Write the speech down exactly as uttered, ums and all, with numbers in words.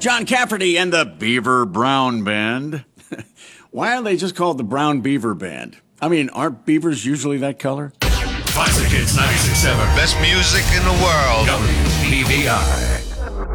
John Cafferty and the Beaver Brown Band. Why are they just called the Brown Beaver Band? I mean, aren't beavers usually that color? Classic Hits ninety-six point seven. Best music in the world. W B V I.